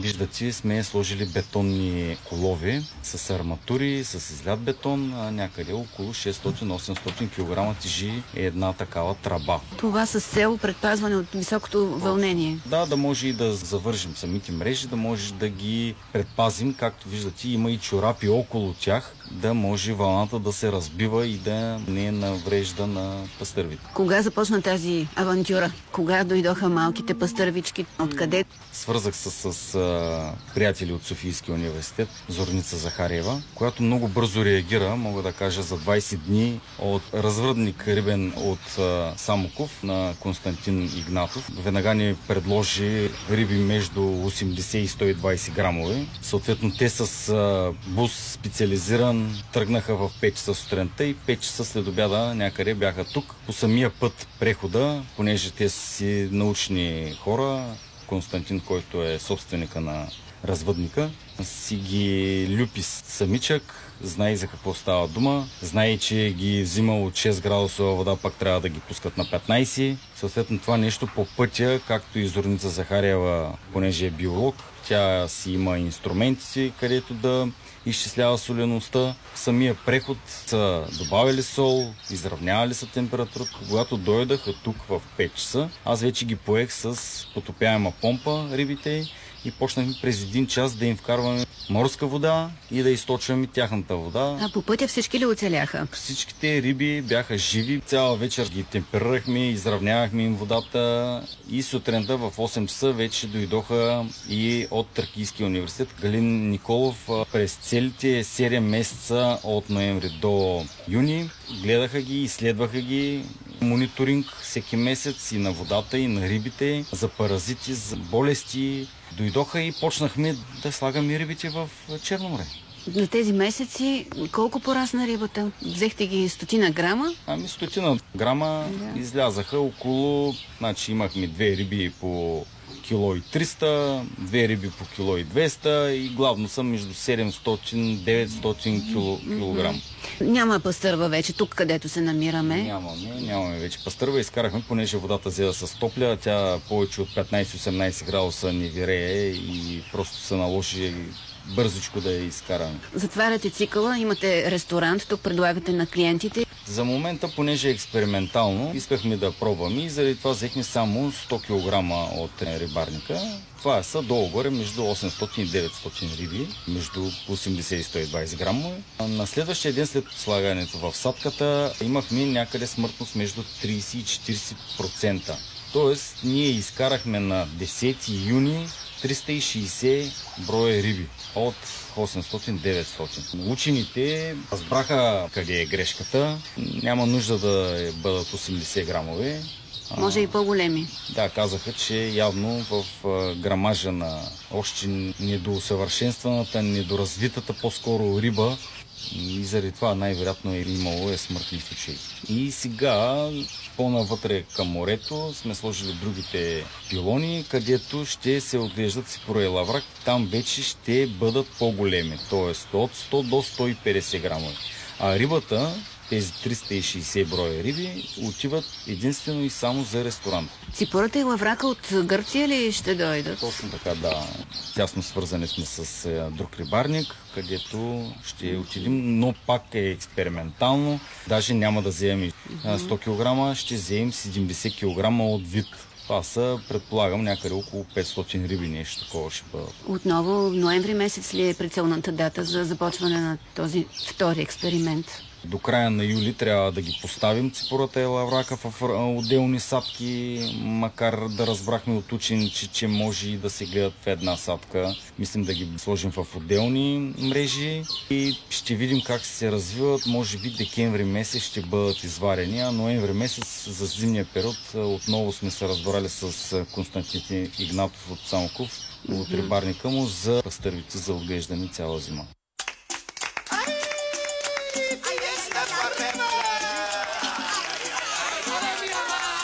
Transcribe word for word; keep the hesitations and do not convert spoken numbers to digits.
Виждате, сме сложили бетонни колови с арматури, с излят бетон, а някъде около шестстотин-осемстотин кг тежи една такава тръба. Това с цел предпазване от високото вълнение. Да, да може и да завържим самите мрежи, да може да ги предпазим. Както виждате, има и чорапи около тях, да може вълната да се разбива и да не наврежда на пастървите. Кога започна тази авантюра? Кога дойдоха малките пастървички? Откъде? Свързах се с, с а, приятели от Софийския университет, Зорница Захариева, която много бързо реагира, мога да кажа, за двайсет дни от развъдник рибен от а, Самоков на Константин Игнатов. Веднага ни предложи риби между осемдесет и сто и двайсет грамове. Съответно, те с а, бус специализиран тръгнаха в пет часа сутринта и пет часа след обяда някъде бяха тук. По самия път прехода, понеже те си научни хора, Константин, който е собственика на развъдника, си ги люпи самичък, знае за какво става дума, знае, че ги взима от шест градусова вода, пак трябва да ги пускат на петнайсет. Съответно това нещо по пътя, както и Зорница Захариева, понеже е биолог, тя си има инструменти, където да изчислява солеността. В самия преход са добавили сол, изравнявали са температурата. Когато дойдаха тук в пет часа, аз вече ги поех с потопяема помпа рибите и почнахме през един час да им вкарваме морска вода и да източваме тяхната вода. А по пътя всички ли оцеляха? Всичките риби бяха живи. Цяла вечер ги темперирахме, изравнявахме им водата и сутринта в осем часа вече дойдоха и от Тракийския университет. Галин Николов през целите седем месеца от ноември до юни гледаха ги, изследваха ги. Мониторинг всеки месец и на водата, и на рибите, за паразити, за болести. Дойдоха и почнахме да слагаме рибите в Черно море. За тези месеци колко порасна рибата? Взехте ги стотина грама? Ами стотина грама да. Излязаха около, значи имахме две риби по кило и триста, две риби по кило и двеста и главно са между седемстотин и деветстотин килограма. Няма пастърва вече тук, където се намираме? Нямаме, нямаме вече пастърва. Изкарахме, понеже водата взе да се стопля, тя повече от петнайсет-осемнайсет градуса не вирее и просто се наложи бързичко да я изкараме. Затваряте цикъла, имате ресторант, тук предлагате на клиентите. За момента, понеже е експериментално, искахме да пробваме и заради това взехме само сто килограма от рибарника. Това са долу-горе между осемстотин и деветстотин риби, между осемдесет и сто и двайсет грама. На следващия ден след слагането в садката имахме някъде смъртност между трийсет и четирийсет процента. Тоест, ние изкарахме на десети юни триста и шейсет броя риби от осемстотин-деветстотин. Учените разбраха къде е грешката. Няма нужда да бъдат осемдесет грамове. Може и по-големи. Да, казаха, че явно в грамажа на още недоусъвършенстваната, недоразвитата по-скоро риба и заради това най-вероятно е имало е смъртни случаи. И сега по-навътре към морето сме сложили другите пилони, където ще се отглеждат ципора и лаврак. Там вече ще бъдат по-големи, т.е. от сто до сто и петдесет грама. А рибата, тези триста и шейсет броя риби, отиват единствено и само за ресторант. Ципората и лаврака от Гърция ли ще дойдат? Точно така, да. Тясно свързани сме с друг рибарник, където ще отидем, но пак е експериментално. Даже няма да вземем сто килограма, ще вземем седемдесет килограма от вид. Това са, предполагам, някъде около петстотин риби, нещо такова ще бъдат. Отново, ноември месец ли е прицелната дата за започване на този втори експеримент? До края на юли трябва да ги поставим ципората и лаврака в отделни садки, макар да разбрахме от учени, че, че може и да се гледат в една садка. Мислим да ги сложим в отделни мрежи и ще видим как се развиват. Може би декември месец ще бъдат изварени, а ноември месец за зимния период отново сме се разбрали с Константин Игнатов от Самоков, от рибарника му, за пастървите за отглеждане цяла зима.